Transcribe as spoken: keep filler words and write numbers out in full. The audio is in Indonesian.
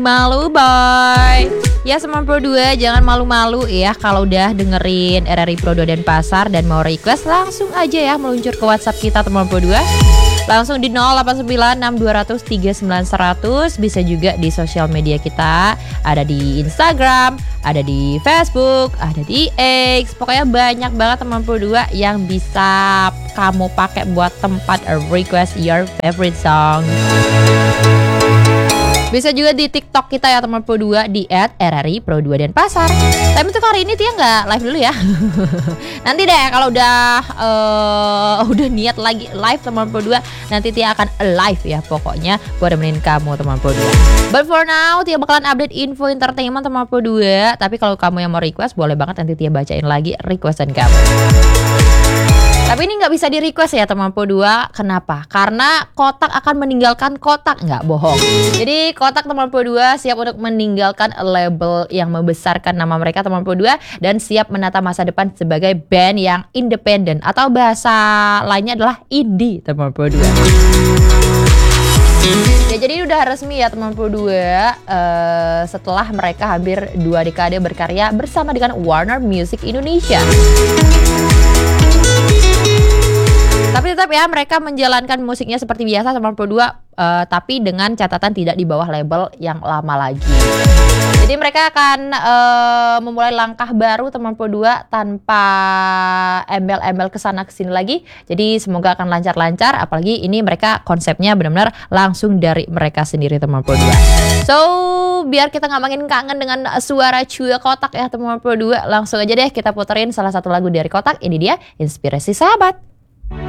Malu boy. Ya sembilan puluh dua, jangan malu-malu ya kalau udah dengerin R R I Pro dua Denpasar dan mau request langsung aja ya meluncur ke WhatsApp kita sembilan puluh dua. Langsung di nol delapan sembilan enam dua nol nol tiga sembilan satu nol nol. Bisa juga di sosial media kita. Ada di Instagram, ada di Facebook, ada di X. Pokoknya banyak banget sembilan puluh dua yang bisa kamu pakai buat tempat request your favorite song. Bisa juga di TikTok kita ya sembilan puluh dua di et R R I Pro dua Denpasar. Tapi untuk hari ini Tia nggak live dulu ya. Nanti deh kalau udah uh, udah niat lagi live sembilan puluh dua, nanti Tia akan live ya pokoknya buat nemenin kamu sembilan puluh dua. But for now Tia bakalan update info entertainment sembilan puluh dua. Tapi kalau kamu yang mau request boleh banget nanti Tia bacain lagi requestan kamu. Tapi ini nggak bisa di request ya sembilan puluh dua. Kenapa? Karena kotak akan meninggalkan kotak. Nggak bohong. Jadi kotak sembilan puluh dua siap untuk meninggalkan label yang membesarkan nama mereka sembilan puluh dua dan siap menata masa depan sebagai band yang independen atau bahasa lainnya adalah indie sembilan puluh dua. Ya jadi udah resmi ya sembilan puluh dua uh, setelah mereka hampir dua dekade berkarya bersama dengan Warner Music Indonesia. Tapi tetap ya mereka menjalankan musiknya seperti biasa sembilan puluh dua uh, tapi dengan catatan tidak di bawah label yang lama lagi. Jadi mereka akan uh, memulai langkah baru sembilan puluh dua tanpa embel-embel kesana kesini lagi. Jadi semoga akan lancar-lancar. Apalagi ini mereka konsepnya benar-benar langsung dari mereka sendiri sembilan puluh dua. So biar kita nggak makin kangen dengan suara cuy kotak ya sembilan puluh dua, langsung aja deh kita puterin salah satu lagu dari kotak. Ini dia Inspirasi Sahabat.